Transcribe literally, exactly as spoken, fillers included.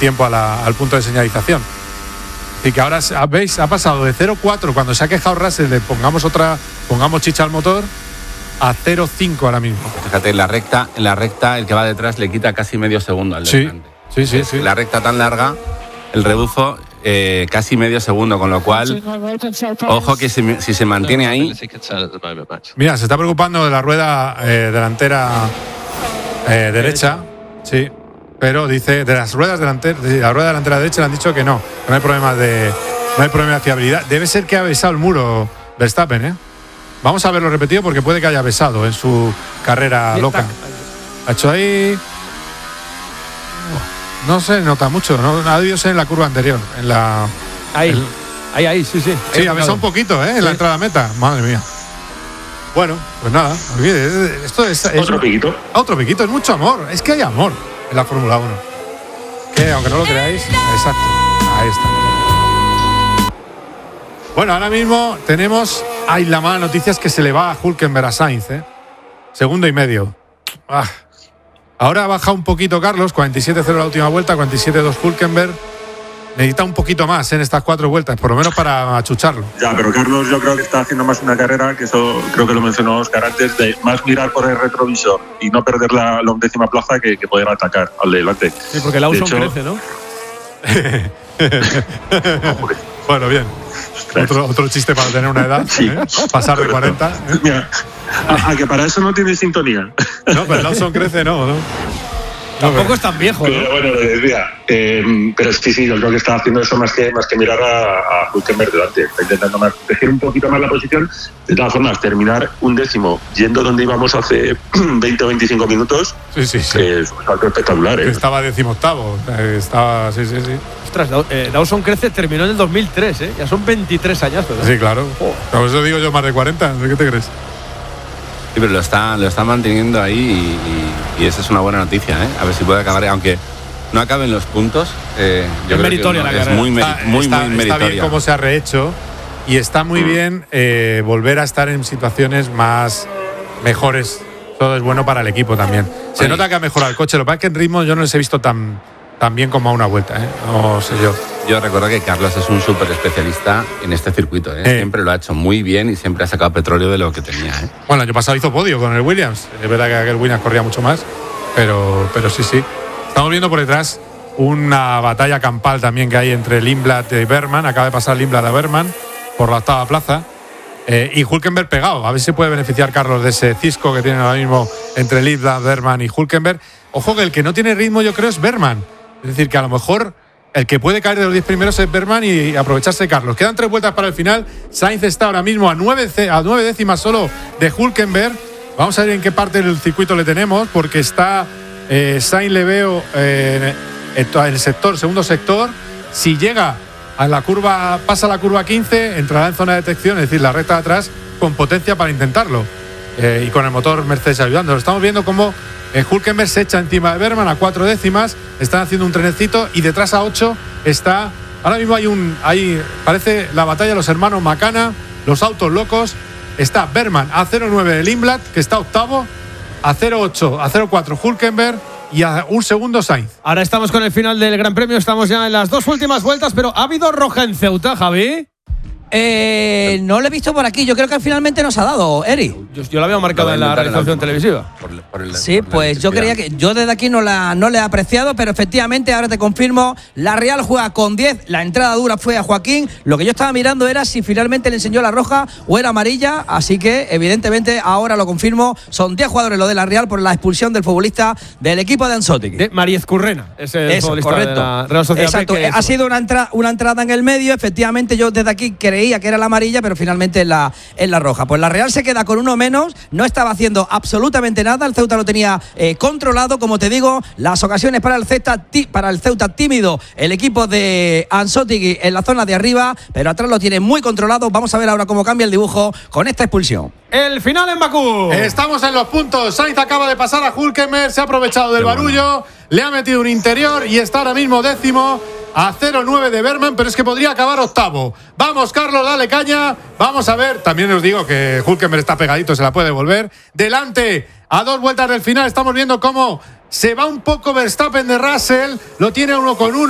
tiempo a la, al punto de señalización. Y que ahora, ¿veis? Ha pasado de cero cuatro cuando se ha quejado Russell de pongamos otra, pongamos chicha al motor, a cero cinco ahora mismo. Fíjate, en la recta, en la recta el que va detrás le quita casi medio segundo al sí, delante. Sí, sí, sí. La recta tan larga, el rebufo eh, casi medio segundo, con lo cual, ojo que si, si se mantiene ahí. Mira, se está preocupando de la rueda eh, delantera eh, derecha, sí, pero dice de las ruedas delanteras, de la rueda delantera derecha le han dicho que no, que no hay problema de, no hay problema de fiabilidad. Debe ser que ha besado el muro Verstappen, ¿eh? Vamos a verlo repetido porque puede que haya besado en su carrera loca. Ha hecho ahí. No se nota mucho, no ha debido ser en la curva anterior, en la. Ahí, el, ahí, ahí, sí, sí. Sí, ha besado un poquito, ¿eh? En sí. La entrada a meta. Madre mía. Bueno, pues nada, esto es. es otro piquito. Otro piquito, es mucho amor. Es que hay amor en la Fórmula uno. Que aunque no lo creáis, exacto. Ahí está. Bueno, ahora mismo tenemos. Hay la mala noticia es que se le va a Hülkenberg a Sainz, ¿eh? Segundo y medio. Ah. Ahora ha bajado un poquito Carlos, cuarenta y siete cero la última vuelta, cuarenta y siete dos Hülkenberg. Necesita un poquito más en estas cuatro vueltas, por lo menos para achucharlo. Ya, pero Carlos yo creo que está haciendo más una carrera, que eso creo que lo mencionó Oscar antes, de más mirar por el retrovisor y no perder la, la undécima plaza que, que poder atacar al delante. Sí, porque Lawson crece, ¿no? Bueno, bien. Otro, otro chiste para tener una edad, sí. ¿eh? Pasar de cuarenta. ¿eh? Mira, a, a que para eso no tiene sintonía. No, pero Lawson crece, no, ¿no? Tampoco es tan viejo, pero, ¿no? Bueno, lo decía. Eh, pero sí, sí, yo creo que está haciendo eso más que, más que mirar a, a Hülkenberg delante. Está intentando más, decir un poquito más la posición. De todas formas, terminar un décimo yendo donde íbamos hace veinte o veinticinco minutos. Sí, sí, sí. Es un salto espectacular, ¿eh? Estaba decimoctavo. Estaba, sí, sí, sí. Ostras, eh, Dawson crece, terminó en el dos mil tres, ¿eh? Ya son veintitrés añazos, ¿eh? Sí, claro. Oh. Por eso digo yo más de cuarenta. ¿Qué te crees? Sí, pero lo está, lo está manteniendo ahí y, y, y esa es una buena noticia, ¿eh? A ver si puede acabar, aunque no acaben los puntos. Eh, yo es creo meritoria que la es carrera. muy, meri- está, muy, está, muy meritoria. Está bien cómo se ha rehecho y está muy mm. bien eh, volver a estar en situaciones más mejores. Todo es bueno para el equipo también. Se Oye. nota que ha mejorado el coche. Lo que pasa es que en ritmo yo no les he visto tan, tan bien como a una vuelta, ¿eh? No sé yo. Yo recuerdo que Carlos es un súper especialista en este circuito, ¿eh? Eh. Siempre lo ha hecho muy bien y siempre ha sacado petróleo de lo que tenía, ¿eh? Bueno, el año pasado hizo podio con el Williams. Es verdad que el Williams corría mucho más, pero, pero sí, sí. Estamos viendo por detrás una batalla campal también que hay entre Lindblad y Bergman. Acaba de pasar Lindblad a Bergman por la octava plaza. Eh, y Hülkenberg pegado. A ver si puede beneficiar Carlos de ese cisco que tienen ahora mismo entre Lindblad, Bergman y Hülkenberg. Ojo que el que no tiene ritmo yo creo es Bergman. Es decir, que a lo mejor el que puede caer de los diez primeros es Bergman y aprovecharse de Carlos. Quedan tres vueltas para el final. Sainz está ahora mismo a nueve, a nueve décimas solo de Hülkenberg. Vamos a ver en qué parte del circuito le tenemos, porque está eh, Sainz le veo eh, en el sector, segundo sector. Si llega a la curva, pasa la curva quince, entrará en zona de detección, es decir, la recta de atrás, con potencia para intentarlo. Eh, y con el motor Mercedes ayudando. Estamos viendo cómo Eh, Hülkenberg se echa encima de Bergman a cuatro décimas, están haciendo un trenecito y detrás a ocho está, ahora mismo hay un, ahí parece la batalla de los hermanos Macana, los autos locos, está Bergman a cero nueve de Lindblad, que está octavo, a cero ocho, a cero cuatro Hülkenberg y a un segundo Sainz. Ahora estamos con el final del Gran Premio, estamos ya en las dos últimas vueltas, pero ¿ha habido roja en Ceuta, Javi? Eh, no lo he visto por aquí. Yo creo que finalmente nos ha dado, Eri. Yo, yo lo había marcado en la realización televisiva. Por, por el, sí, por pues yo creía que yo desde aquí no la no le he apreciado, pero efectivamente ahora te confirmo, la Real juega con diez. La entrada dura fue a Joaquín. Lo que yo estaba mirando era si finalmente le enseñó la roja o era amarilla, así que evidentemente ahora lo confirmo. Son diez jugadores lo de la Real por la expulsión del futbolista del equipo de Anzotti. De Mariez Currena, ese Eso, futbolista correcto. de la Real Sociedad. Exacto, que ha sido una, entra, una entrada en el medio. Efectivamente yo desde aquí creía que era la amarilla, pero finalmente es la, es la roja. Pues la Real se queda con uno menos, no estaba haciendo absolutamente nada, el Ceuta lo tenía eh, controlado, como te digo, las ocasiones para el Ceuta, tí, para el Ceuta tímido, el equipo de Anzotti en la zona de arriba, pero atrás lo tiene muy controlado. Vamos a ver ahora cómo cambia el dibujo con esta expulsión. El final en Bakú. Estamos en los puntos. Sainz acaba de pasar a Hülkenberg, se ha aprovechado del barullo, le ha metido un interior y está ahora mismo décimo a cero nueve de Bergman, pero es que podría acabar octavo. Vamos, Carlos, dale caña. Vamos a ver. También os digo que Hülkenberg está pegadito, se la puede devolver. Delante, a dos vueltas del final, estamos viendo cómo se va un poco Verstappen de Russell. Lo tiene uno con uno.